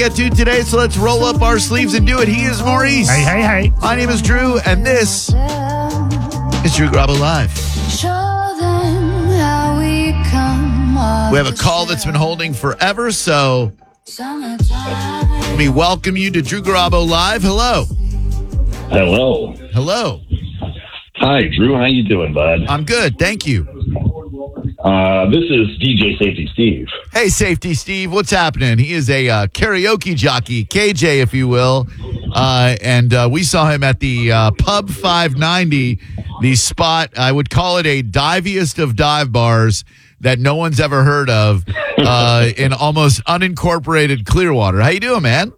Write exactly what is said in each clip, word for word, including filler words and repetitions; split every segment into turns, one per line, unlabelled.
Get to today, so let's roll up our sleeves and do it. He is Maurice.
Hey, hey, hey.
My name is Drew, and this is Drew Garabo Live. We have a call that's been holding forever, so let me welcome you to Drew Garabo Live. Hello.
Hello.
Hello.
Hi, Drew. How you doing, bud?
I'm good, thank you.
Uh, this is D J Safety Steve.
Hey, Safety Steve, what's happening? He is a uh, karaoke jockey, K J, if you will. Uh, and uh, we saw him at the uh, Pub five ninety, the spot, I would call it a diviest of dive bars that no one's ever heard of uh, in almost unincorporated Clearwater. How you doing, man?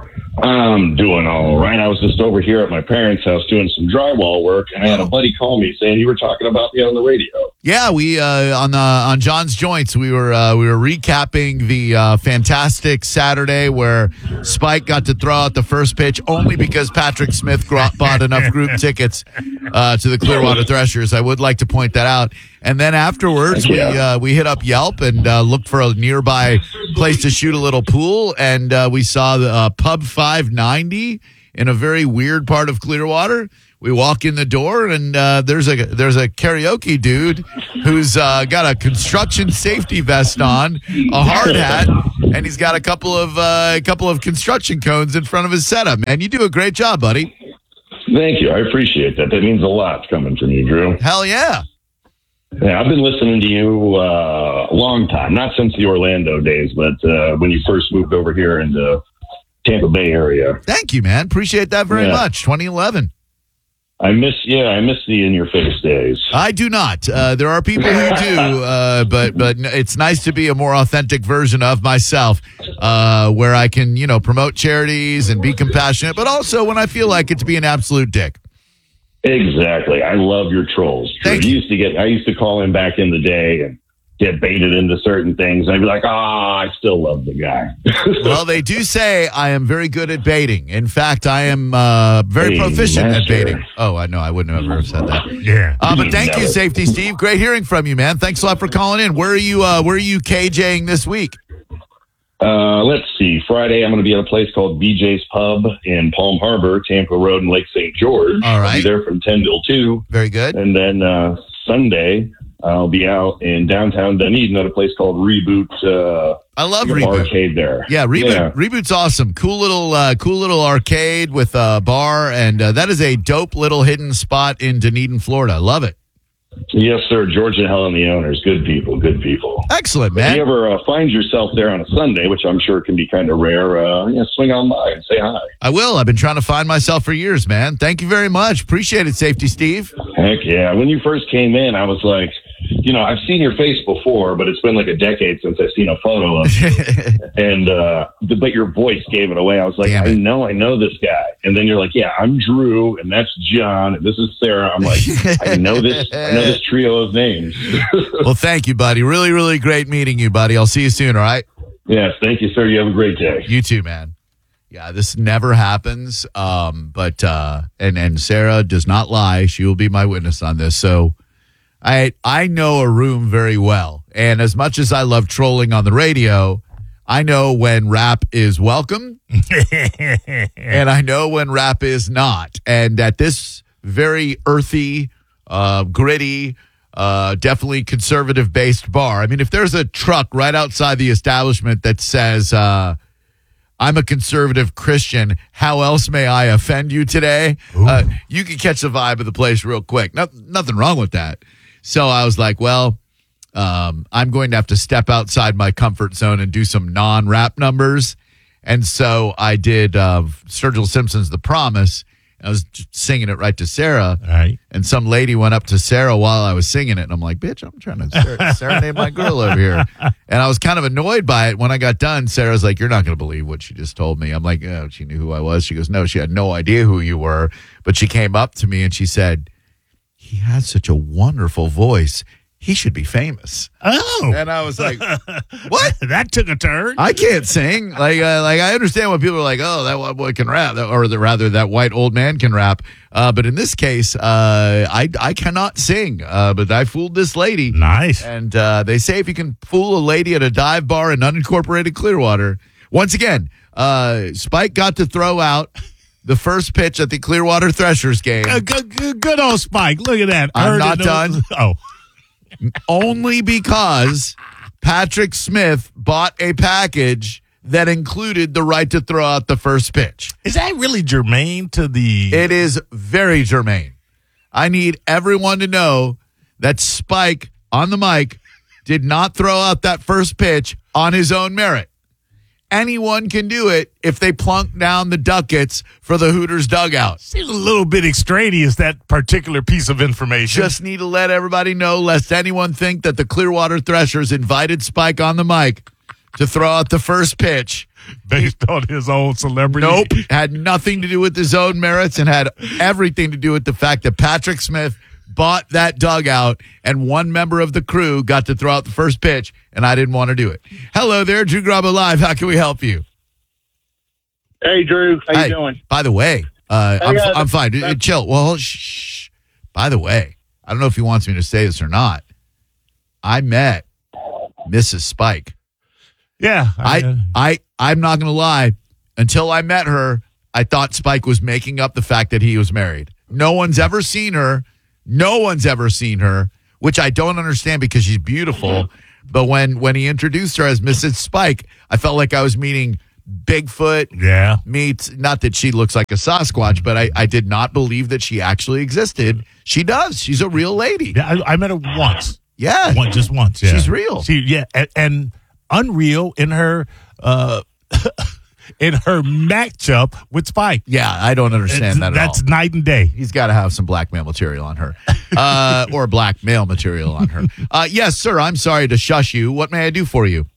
I'm doing all right. I was just over here at my parents' house doing some drywall work, and I had a buddy call me saying you were talking about me on the radio.
Yeah, we uh, on the on John's Joints, we were uh, we were recapping the uh, fantastic Saturday where Spike got to throw out the first pitch only because Patrick Smith bought enough group tickets uh, to the Clearwater Threshers. I would like to point that out. And then afterwards, we uh, we hit up Yelp and uh, looked for a nearby place to shoot a little pool, and uh, we saw the uh, Pub five ninety in a very weird part of Clearwater. We walk in the door, and uh, there's a there's a karaoke dude who's uh, got a construction safety vest on, a hard hat, and he's got a couple of uh, a couple of construction cones in front of his setup. Man, you do a great job, buddy.
Thank you. I appreciate that. That means a lot coming from you, Drew.
Hell yeah.
Yeah, I've been listening to you uh, a long time, not since the Orlando days, but uh, when you first moved over here in the Tampa Bay area.
Thank you, man. Appreciate that very
yeah.
much. twenty eleven.
I miss, yeah, I miss the in-your-face days.
I do not. Uh, there are people who do, uh, but but it's nice to be a more authentic version of myself, uh, where I can, you know, promote charities and be compassionate, but also when I feel like it, to be an absolute dick.
Exactly. I love your trolls.
Thank
you
you.
used to get, I used to call in back in the day and get baited into certain things. And I'd be like, ah, oh, I still love the guy.
Well, they do say I am very good at baiting. In fact, I am uh, very
Hey,
proficient
master.
at baiting. Oh, I know. I wouldn't have ever said that.
Yeah.
Uh, but thank
Never.
you, Safety Steve. Great hearing from you, man. Thanks a lot for calling in. Where are you? Uh, where are you KJing this week?
Uh, let's see. Friday, I'm going to be at a place called B J's Pub in Palm Harbor, Tampa Road in Lake Saint George.
All right.
I'll be there from ten till two.
Very good.
And then uh, Sunday, I'll be out in downtown Dunedin at a place called Reboot. Uh,
I love
like a
Reboot.
arcade there.
Yeah, Reboot.
Yeah.
Reboot's awesome. Cool little, uh, cool little arcade with a bar, and uh, that is a dope little hidden spot in Dunedin, Florida. I love it.
Yes, sir. George and Helen, the owners. Good people. Good people.
Excellent,
If
man.
you ever uh, find yourself there on a Sunday, which I'm sure can be kind of rare, uh, yeah, swing on by and say hi.
I will. I've been trying to find myself for years, man. Thank you very much. Appreciate it, Safety Steve.
Heck yeah. When you first came in, I was like, you know, I've seen your face before, but it's been like a decade since I've seen a photo of you. and, uh, but your voice gave it away. I was like,
Damn
I
it.
know, I know this guy. And then you're like, yeah, I'm Drew, and that's John, and this is Sarah. I'm like, I know this, I know this trio of names.
Well, thank you, buddy. Really, really great meeting you, buddy. I'll see you soon, all right?
Yes, thank you, sir. You have a great day.
You too, man. Yeah, this never happens. Um, but uh, and and Sarah does not lie. She will be my witness on this. So I I know a room very well. And as much as I love trolling on the radio, I know when rap is welcome and I know when rap is not. And at this very earthy, uh, gritty, uh, definitely conservative-based bar, I mean, if there's a truck right outside the establishment that says, uh, I'm a conservative Christian, how else may I offend you today? Uh, you can catch the vibe of the place real quick. No, nothing wrong with that. So I was like, well, um, I'm going to have to step outside my comfort zone and do some non-rap numbers. And so I did uh, Sturgill Simpson's The Promise. I was just singing it right to Sarah.
All right.
And some lady went up to Sarah while I was singing it. And I'm like, bitch, I'm trying to ser- serenade my girl over here. And I was kind of annoyed by it. When I got done, Sarah's like, you're not going to believe what she just told me. I'm like, oh, she knew who I was. She goes, no, she had no idea who you were. But she came up to me and she said, he has such a wonderful voice. He should be famous.
Oh.
And I was like, what?
That took a turn.
I can't sing. Like, uh, like I understand when people are like, "Oh, that white boy can rap," or the, rather, that white old man can rap. Uh, but in this case, uh, I I cannot sing. Uh, but I fooled this lady.
Nice.
And uh, they say if you can fool a lady at a dive bar in unincorporated Clearwater, Once again, uh, Spike got to throw out the first pitch at the Clearwater Threshers game.
Uh, good, good, good old Spike. Look at that.
I'm
Heard
not
it,
done.
Oh.
Only because Patrick Smith bought a package that included the right to throw out the first pitch.
Is that really germane to the...
It is very germane. I need everyone to know that Spike on the mic did not throw out that first pitch on his own merit. Anyone can do it if they plunk down the ducats for the Hooters dugout.
Seems a little bit extraneous, that particular piece of information.
Just need to let everybody know, lest anyone think that the Clearwater Threshers invited Spike on the mic to throw out the first pitch.
Based on his own celebrity.
Nope. Had nothing to do with his own merits and had everything to do with the fact that Patrick Smith bought that dugout and one member of the crew got to throw out the first pitch, and I didn't want to do it. Hello there, Drew Grabo Live. How can we help you?
Hey, Drew. How
Hey,
you doing?
by the way, uh,
Hey,
I'm,
uh,
I'm fine.
that-
Chill. Well, shh. By the way, I don't know if he wants me to say this or not. I met Missus Spike.
Yeah.
I, I, I'm not going to lie. Until I met her, I thought Spike was making up the fact that he was married. No one's ever seen her. No one's ever seen her, which I don't understand because she's beautiful. But when, when he introduced her as Missus Spike, I felt like I was meeting Bigfoot.
Yeah.
Meets, not that she looks like a Sasquatch, but I, I did not believe that she actually existed. She does. She's a real lady.
Yeah, I, I met her once.
Yeah.
One, just once. Yeah.
She's real.
She, yeah, and, and unreal in her uh, in her matchup with Spike.
Yeah, I don't understand that at
That's
all.
night and day.
He's got to have some blackmail material on her, uh, or black male material on her. Uh, yes, sir. I'm sorry to shush you. What may I do for you?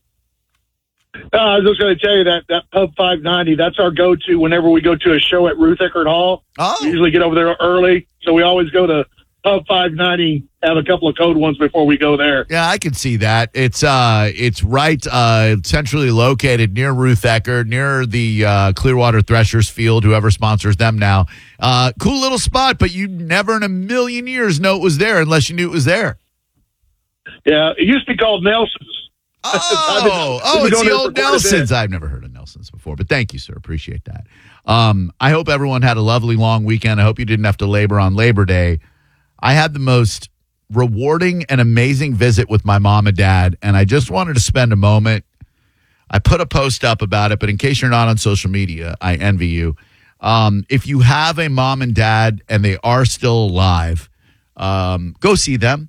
Uh, I was just going to tell you that that Pub five ninety, that's our go-to whenever we go to a show at Ruth Eckerd Hall.
Oh.
We usually get over there early, so we always go to Pub five ninety, have a couple of cold ones before we go there.
Yeah, I can see that. It's uh, it's right uh, centrally located near Ruth Eckerd, near the uh, Clearwater Threshers field, whoever sponsors them now. Uh, cool little spot, but you never in a million years know it was there unless you knew it was there.
Yeah, it used to be called Nelson's.
Oh,
I've been-
oh,
I've been
it's
going
the
there
old
for quite a bit.
Nelsons. I've never heard of Nelsons before, but thank you, sir. Appreciate that. Um, I hope everyone had a lovely long weekend. I hope you didn't have to labor on Labor Day. I had the most rewarding and amazing visit with my mom and dad, and I just wanted to spend a moment. I put a post up about it, but in case you're not on social media, I envy you. Um, if you have a mom and dad and they are still alive, um, go see them,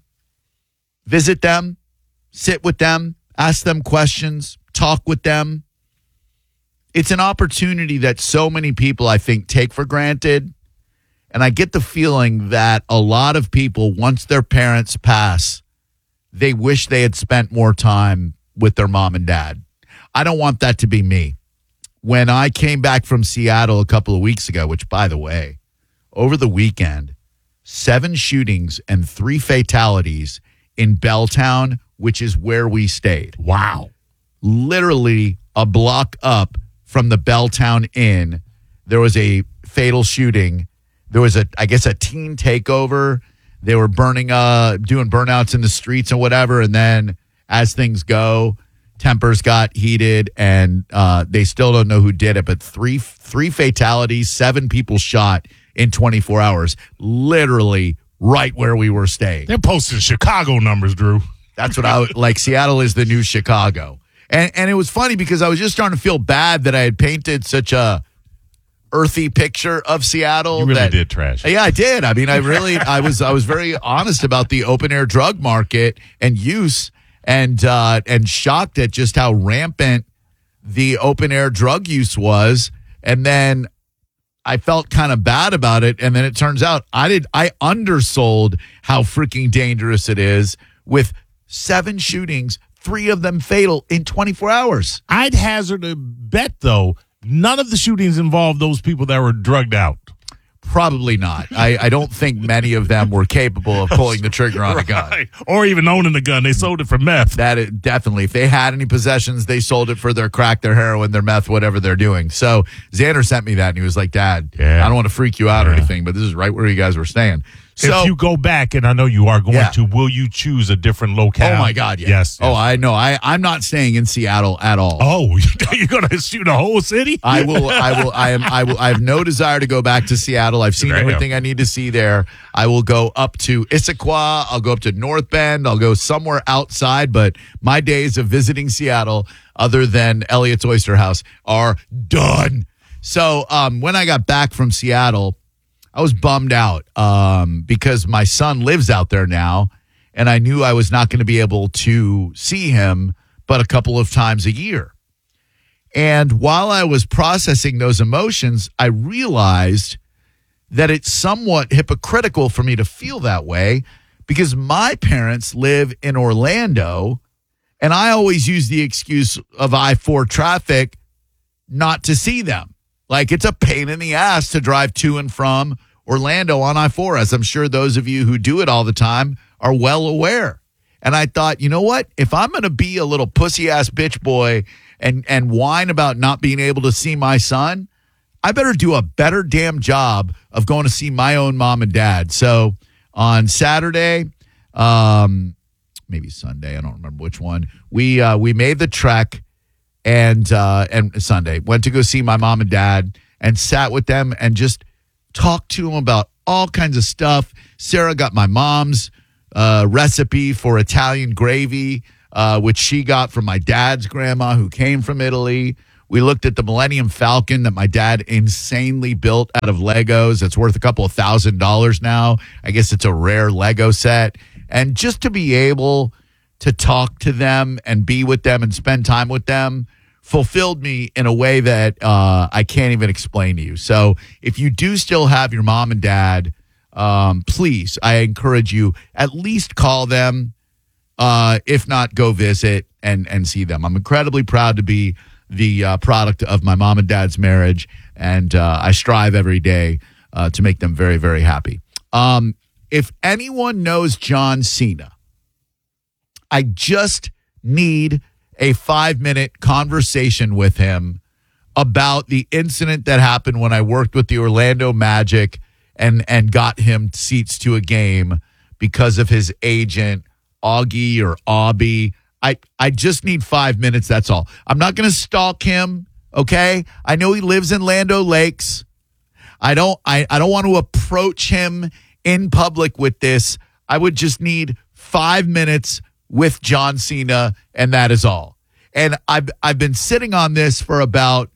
visit them, sit with them, ask them questions, talk with them. It's an opportunity that so many people, I think, take for granted. And I get the feeling that a lot of people, once their parents pass, they wish they had spent more time with their mom and dad. I don't want that to be me. When I came back from Seattle a couple of weeks ago, which, by the way, over the weekend, seven shootings and three fatalities in Belltown, which is where we stayed.
Wow.
Literally a block up from the Belltown Inn, there was a fatal shooting. There was a, I guess, a teen takeover. They were burning, uh, doing burnouts in the streets and whatever. And then as things go, tempers got heated and uh, they still don't know who did it. But three, three fatalities, seven people shot in twenty-four hours, literally right where we were staying.
They're posting Chicago numbers, Drew.
That's what I would like. Seattle is the new Chicago. And and it was funny because I was just starting to feel bad that I had painted such a earthy picture of Seattle.
You really
that,
did trash it.
Yeah, I did. I mean, I really, I was, I was very honest about the open air drug market and use, and uh, and shocked at just how rampant the open air drug use was. And then I felt kind of bad about it. And then it turns out I did, I undersold how freaking dangerous it is with seven shootings, three of them fatal in twenty-four hours.
I'd hazard a bet, though, none of the shootings involved those people that were drugged out.
Probably not. I, I don't think many of them were capable of pulling the trigger on a gun.
Right. Or even owning a gun. They sold it for meth.
That is, definitely. If they had any possessions, they sold it for their crack, their heroin, their meth, whatever they're doing. So Xander sent me that, and he was like, Dad,
Yeah.
I don't want to freak you out or
Yeah.
anything, but this is right where you guys were staying. So
if you go back, and I know you are going
Yeah.
to, will you choose a different locale?
Oh my God! Yeah.
Yes.
Oh,
yes.
I know. I I'm not staying in Seattle at all.
Oh, you're going to shoot a whole city?
I will. I will. I am. I will. I have no desire to go back to Seattle. I've seen
Damn.
everything I need to see there. I will go up to Issaquah. I'll go up to North Bend. I'll go somewhere outside. But my days of visiting Seattle, other than Elliot's Oyster House, are done. So um, when I got back from Seattle, I was bummed out um, because my son lives out there now, and I knew I was not going to be able to see him but a couple of times a year. And while I was processing those emotions, I realized that it's somewhat hypocritical for me to feel that way because my parents live in Orlando, and I always use the excuse of I four traffic not to see them. Like, it's a pain in the ass to drive to and from Orlando on I four, as I'm sure those of you who do it all the time are well aware. And I thought, you know what? If I'm going to be a little pussy-ass bitch boy and, and whine about not being able to see my son, I better do a better damn job of going to see my own mom and dad. So on Saturday, um, maybe Sunday, I don't remember which one, we uh, we made the trek. And uh, and Sunday went to go see my mom and dad and sat with them and just talked to them about all kinds of stuff. Sarah got my mom's uh, recipe for Italian gravy, uh, which she got from my dad's grandma who came from Italy. We looked at the Millennium Falcon that my dad insanely built out of Legos. It's worth a couple of thousand dollars now. I guess it's a rare Lego set. And just to be able to talk to them and be with them and spend time with them fulfilled me in a way that uh, I can't even explain to you. So if you do still have your mom and dad, um, please, I encourage you, at least call them. Uh, if not, go visit and, and see them. I'm incredibly proud to be the uh, product of my mom and dad's marriage, and uh, I strive every day uh, to make them very, very happy. Um, if anyone knows John Cena, I just need a five-minute conversation with him about the incident that happened when I worked with the Orlando Magic and, and got him seats to a game because of his agent, Augie or Aubie. I, I just need five minutes, that's all. I'm not going to stalk him, okay? I know he lives in Land O'Lakes. I don't, I, I don't want to approach him in public with this. I would just need five minutes with John Cena, and that is all. And I've I've been sitting on this for about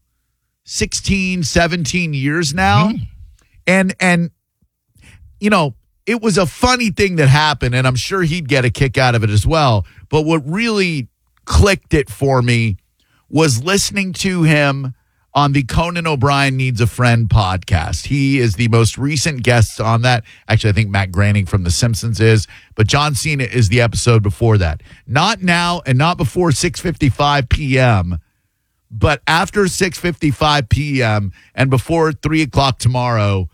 sixteen, seventeen years now. Mm. And and you know, it was a funny thing that happened, and I'm sure he'd get a kick out of it as well. But what really clicked it for me was listening to him on the Conan O'Brien Needs a Friend podcast. He is the most recent guest on that. Actually, I think Matt Groening from The Simpsons is, but John Cena is the episode before that. Not now and not before six fifty-five p.m., but after six fifty-five p.m. and before three o'clock tomorrow,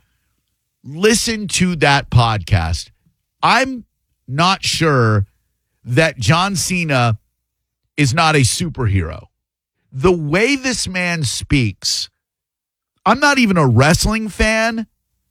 listen to that podcast. I'm not sure that John Cena is not a superhero. The way this man speaks, I'm not even a wrestling fan,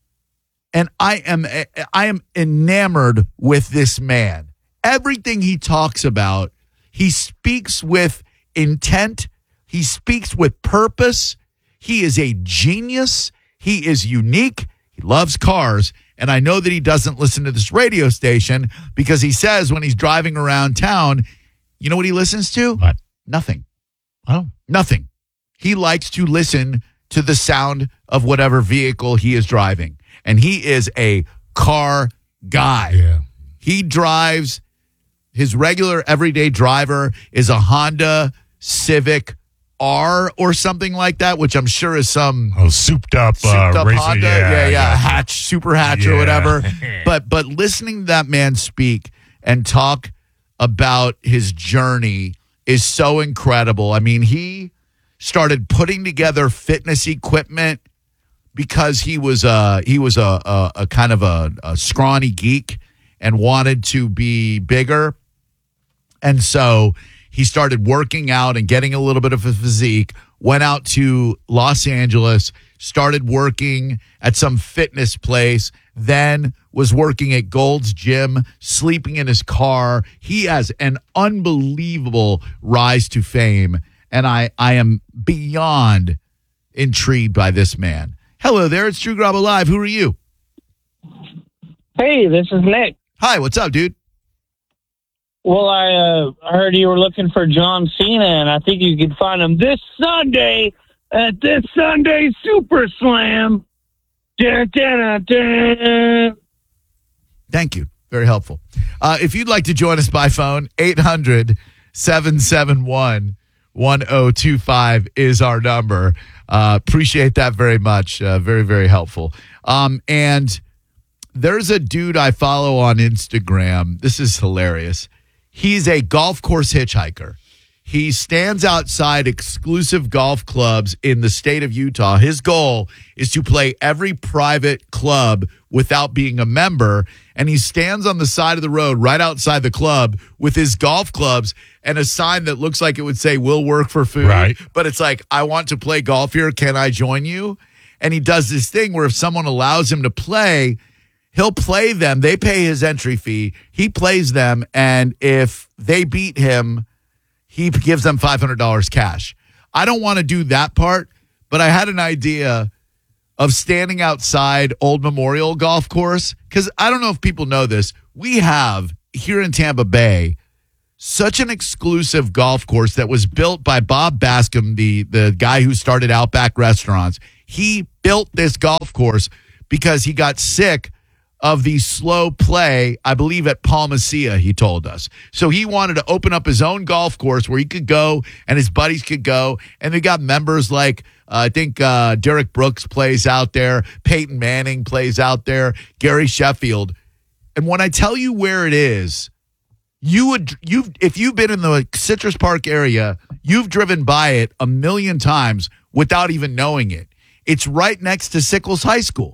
and I am I am enamored with this man. Everything he talks about, he speaks with intent. He speaks with purpose. He is a genius. He is unique. He loves cars. And I know that he doesn't listen to this radio station because he says when he's driving around town, you know what he listens to?
What?
Nothing.
Oh.
Nothing. He likes to listen to the sound of whatever vehicle he is driving. And he is a car guy.
Yeah.
He drives, his regular everyday driver is a Honda Civic R or something like that, which I'm sure is some
oh, souped up,
souped
uh,
up
racing.
Honda,
Yeah,
yeah, yeah,
yeah.
hatch, super hatch
Yeah.
or whatever. But but listening to that man speak and talk about his journey is so incredible. I mean, he started putting together fitness equipment because he was a he was a a, a kind of a, a scrawny geek and wanted to be bigger, and so he started working out and getting a little bit of a physique. Went out to Los Angeles, started working at some fitness place, then was working at Gold's Gym, sleeping in his car. He has an unbelievable rise to fame, and I, I am beyond intrigued by this man. Hello there, it's Drew Garabo Live. Who are you?
Hey, this is Nick.
Hi, what's up, dude?
Well, I uh, heard you were looking for John Cena, and I think you could find him this Sunday at this Sunday Super Slam. Dun, dun, dun, dun.
Thank you. Very helpful. Uh, if you'd like to join us by phone, eight hundred, seven seven one, one oh two five is our number. Uh, appreciate that very much. Uh, very, very helpful. Um, and there's a dude I follow on Instagram. This is hilarious. He's a golf course hitchhiker. He stands outside exclusive golf clubs in the state of Utah. His goal is to play every private club without being a member. And he stands on the side of the road right outside the club with his golf clubs and a sign that looks like it would say, "We'll work for food."
Right.
But it's like, "I want to play golf here. Can I join you?" And he does this thing where if someone allows him to play, he'll play them. They pay his entry fee. He plays them. And if they beat him, he gives them five hundred dollars cash. I don't want to do that part, but I had an idea of standing outside Old Memorial Golf Course, because I don't know if people know this. We have here in Tampa Bay such an exclusive golf course that was built by Bob Bascom, the, the guy who started Outback Restaurants. He built this golf course because he got sick of the slow play, I believe, at Palmacia, he told us. So he wanted to open up his own golf course where he could go and his buddies could go. And they got members like, uh, I think uh, Derek Brooks plays out there. Peyton Manning plays out there. Gary Sheffield. And when I tell you where it is, you would, you've, if you've been in the Citrus Park area, you've driven by it a million times without even knowing it. It's right next to Sickles High School.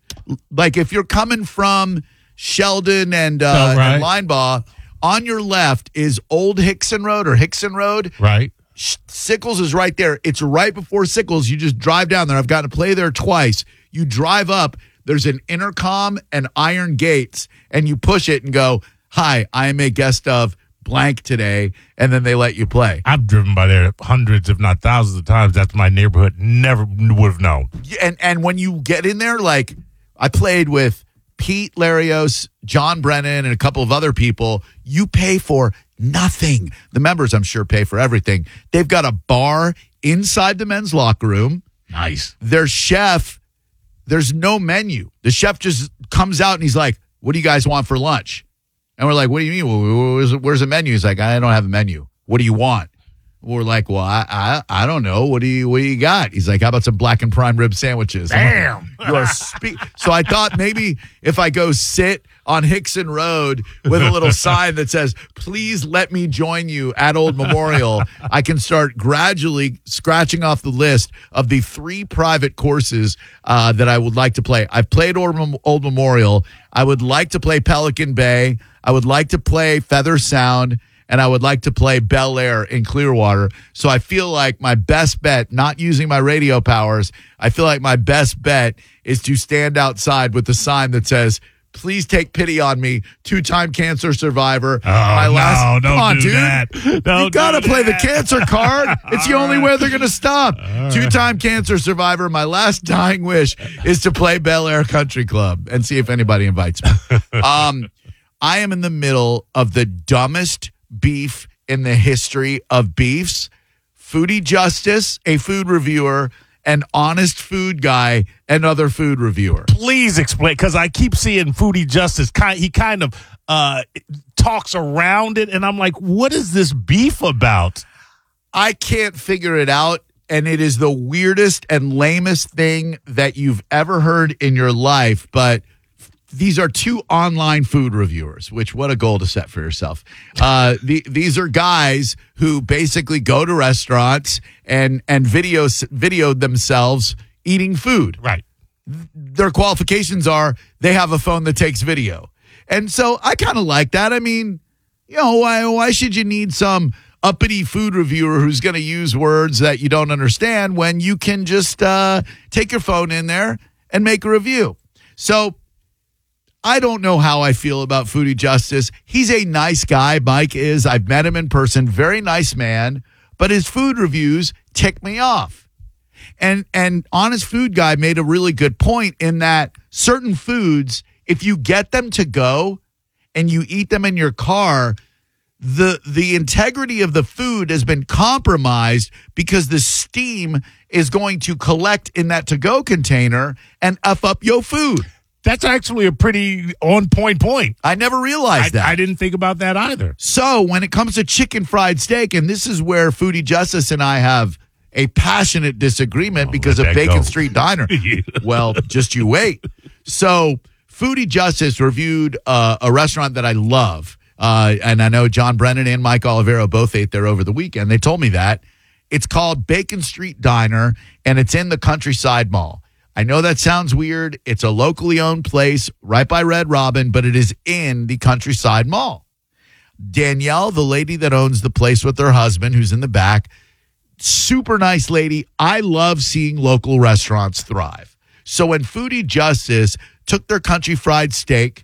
Like if you're coming from Sheldon and, uh,
Oh, right.
and Linebaugh, on your left is Old Hickson Road or Hickson Road.
Right.
Sickles is right there. It's right before Sickles. You just drive down there. I've gotten to play there twice. You drive up. There's an intercom and iron gates, and you push it and go, "Hi, I am a guest of blank today," and then they let you play.
I've driven by there hundreds, if not thousands of times. That's my neighborhood. Never would have known.
And and when you get in there, like I played with Pete Larios, John Brennan, and a couple of other people, you pay for nothing. The members, I'm sure, pay for everything. They've got a bar inside the men's locker room.
Nice.
Their chef, there's no menu. The chef just comes out and he's like, "What do you guys want for lunch?" And we're like, "What do you mean? Where's, where's the menu?" He's like, "I don't have a menu. What do you want?" We're like, "Well, I, I I don't know. What do you what do you got?" He's like, "How about some black and prime rib sandwiches?"
Damn.
You are spe- so I thought maybe if I go sit on Hickson Road with a little sign that says, "Please let me join you at Old Memorial," I can start gradually scratching off the list of the three private courses uh, that I would like to play. I've played Old, Mem- Old Memorial. I would like to play Pelican Bay. I would like to play Feather Sound. And I would like to play Bel Air in Clearwater. So I feel like my best bet, not using my radio powers, I feel like my best bet is to stand outside with the sign that says, "Please take pity on me, two-time cancer survivor."
Oh, my no, last, don't
come on,
do
dude.
that. Don't
you got to play
that.
the cancer card. It's the only way they're going to stop. Right. Two-time cancer survivor, my last dying wish is to play Bel Air Country Club and see if anybody invites me. um, I am in the middle of the dumbest beef in the history of beefs. Foodie Justice, a food reviewer, an honest food guy, another food reviewer.
Please explain, because I keep seeing Foodie Justice. He kind of uh, talks around it, and I'm like, what is this beef about?
I can't figure it out, and it is the weirdest and lamest thing that you've ever heard in your life, but these are two online food reviewers, which what a goal to set for yourself. Uh, the, these are guys who basically go to restaurants and and video video themselves eating food.
Right.
Their qualifications are they have a phone that takes video. And so I kind of like that. I mean, you know, why why should you need some uppity food reviewer who's going to use words that you don't understand when you can just uh, take your phone in there and make a review. So I don't know how I feel about Foodie Justice. He's a nice guy. Mike is. I've met him in person. Very nice man. But his food reviews tick me off. And and Honest Food Guy made a really good point in that certain foods, if you get them to go and you eat them in your car, the the integrity of the food has been compromised because the steam is going to collect in that to-go container and F up your food.
That's actually a pretty on-point point.
I never realized
I,
that.
I didn't think about that either.
So when it comes to chicken fried steak, and this is where Foodie Justice and I have a passionate disagreement
oh,
because of Bacon
go.
Street Diner.
Yeah.
Well, just you wait. So Foodie Justice reviewed uh, a restaurant that I love. Uh, and I know John Brennan and Mike Olivero both ate there over the weekend. They told me that. It's called Bacon Street Diner, and it's in the Countryside Mall. I know that sounds weird. It's a locally owned place right by Red Robin, but it is in the Countryside Mall. Danielle, the lady that owns the place with her husband, who's in the back, super nice lady. I love seeing local restaurants thrive. So when Foodie Justice took their country fried steak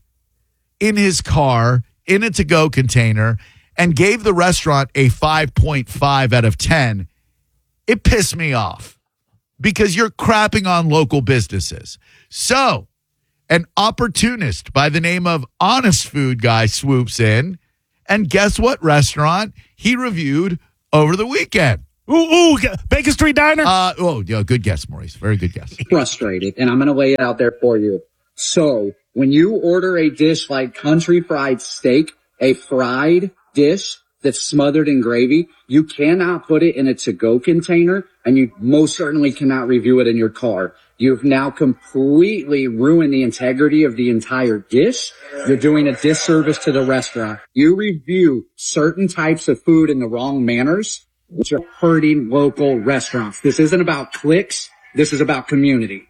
in his car, in a to-go container, and gave the restaurant a five point five out of ten, it pissed me off because you're crapping on local businesses. So an opportunist by the name of Honest Food Guy swoops in, and guess what restaurant he reviewed over the weekend?
Ooh, ooh, Bacon Street Diner?
Uh, oh, yeah, good guess, Maurice. Very good guess.
Frustrated, and I'm going to lay it out there for you. So when you order a dish like country fried steak, a fried dish that's smothered in gravy, you cannot put it in a to-go container, and you most certainly cannot review it in your car. You've now completely ruined the integrity of the entire dish. You're doing a disservice to the restaurant. You review certain types of food in the wrong manners, which are hurting local restaurants. This isn't about clicks. This is about community.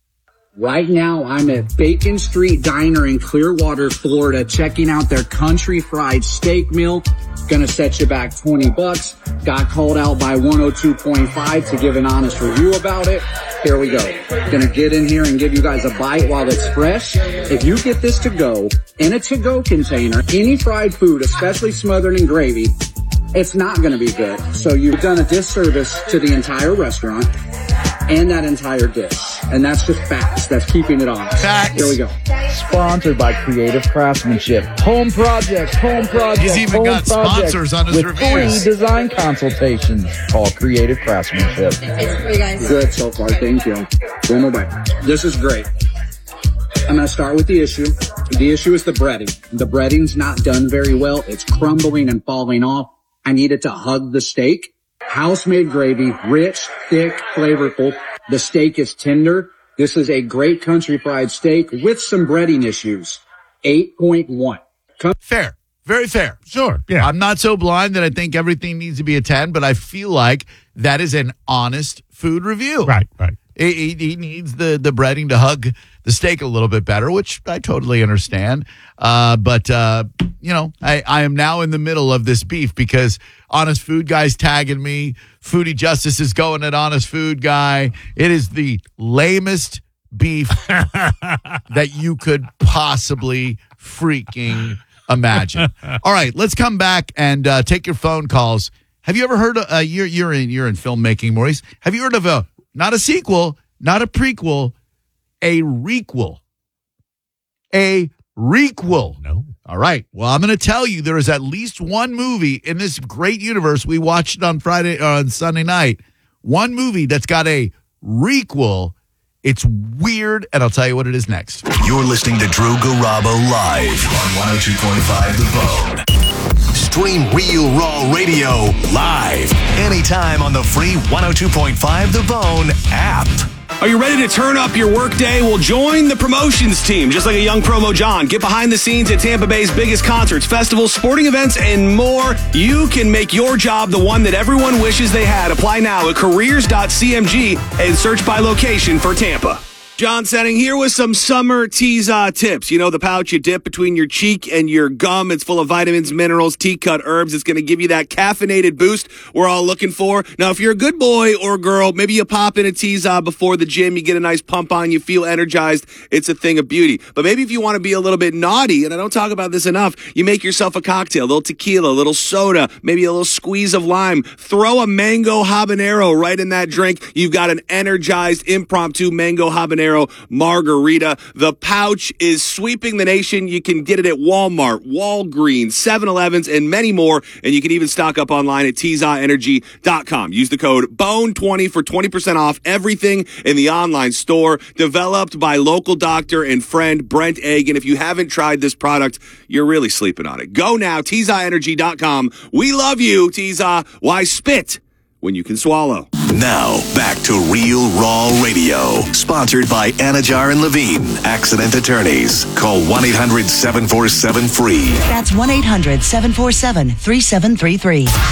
Right now, I'm at Bacon Street Diner in Clearwater, Florida, checking out their country fried steak meal. Gonna set you back twenty bucks. Got called out by one oh two point five to give an honest review about it. Here we go. Gonna get in here and give you guys a bite while it's fresh. If you get this to go in a to-go container, any fried food, especially smothered in gravy, it's not going to be good. So you've done a disservice to the entire restaurant and that entire dish. And that's just facts. That's keeping it on.
Facts.
Here we go.
Sponsored by Creative Craftsmanship. Home projects, home projects,
He's even
home
got
projects
sponsors on his
with
reviews.
free design consultations. Call Creative Craftsmanship.
Good so far. Thank you. One more bite. This is great. I'm going to start with the issue. The issue is the breading. The breading's not done very well. It's crumbling and falling off. I need it to hug the steak. House-made gravy, rich, thick, flavorful. The steak is tender. This is a great country fried steak with some breading issues. eight point one. Come-
Fair. Very fair.
Sure, yeah.
I'm not so blind that I think everything needs to be a ten, but I feel like that is an honest food review.
Right, right.
He, he needs the, the breading to hug the steak a little bit better, which I totally understand. Uh, but, uh, you know, I, I am now in the middle of this beef because Honest Food Guy's tagging me. Foodie Justice is going at Honest Food Guy. It is the lamest beef that you could possibly freaking imagine. All right, let's come back and uh, take your phone calls. Have you ever heard of, uh, you're, you're, in, you're in filmmaking, Maurice. Have you heard of a, not a sequel, not a prequel, a requel? A requel.
No.
All right. Well, I'm going to tell you there is at least one movie in this great universe. We watched it on Friday, uh, on Sunday night. One movie that's got a requel. It's weird, and I'll tell you what it is next.
You're listening to Drew Garabo live on one oh two point five The Bone. Stream Real Raw Radio live anytime on the free one oh two point five The Bone app.
Are you ready to turn up your workday? Well, join the promotions team, just like a young promo John. Get behind the scenes at Tampa Bay's biggest concerts, festivals, sporting events, and more. You can make your job the one that everyone wishes they had. Apply now at careers dot c m g and search by location for Tampa. John Setting here with some summer T-Za tips. You know, the pouch you dip between your cheek and your gum. It's full of vitamins, minerals, tea-cut herbs. It's going to give you that caffeinated boost we're all looking for. Now, if you're a good boy or girl, maybe you pop in a T-Za before the gym. You get a nice pump on. You feel energized. It's a thing of beauty. But maybe if you want to be a little bit naughty, and I don't talk about this enough, you make yourself a cocktail, a little tequila, a little soda, maybe a little squeeze of lime. Throw a mango habanero right in that drink. You've got an energized impromptu mango habanero margarita. The pouch is sweeping the nation. You can get it at Walmart, Walgreens, seven elevens, and many more. And you can even stock up online at T Z A energy dot com. Use the code B O N E twenty for twenty percent off everything in the online store. Developed by local doctor and friend Brent Egg. And if you haven't tried this product, you're really sleeping on it. Go now, T Z A energy dot com. We love you, T Z A. Why spit when you can swallow?
Now, back to Real Raw Radio. Sponsored by Anajar and Levine, Accident Attorneys. Call one eight hundred seven four seven free.
That's one eight hundred seven four seven three seven three three.